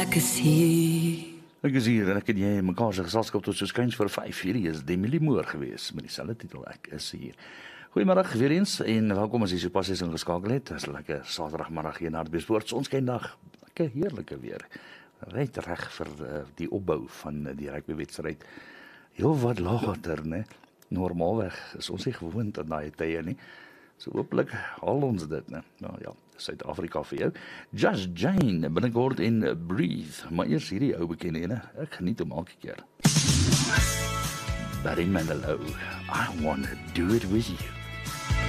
Ek is hier. Ek is hier en ek het jy in mekaar se geselskap tot so skuins vir 5 hierdie is Demi Moore gewees met dieselfde titel Ek is hier. Goeiemiddag weer eens en welkom as jy sopas is ingeskakel het. Dis lekker Saterdagmiddag hier na die Beespoort sonskyndag. Lekker heerlike weer. Reg vir die opbou van die rugbywedstryd. Heel wat later, né? Normaalweg is ons nie gewoond aan daai tye nie. So hopelik haal ons dit, né? Nou ja, Suid-Afrika vir jou. Just Jane, binnekort in Breathe. Maar eers hierdie ou bekende ene. Ek geniet hom elke keer. Barry Manilow, I wanna do it with you.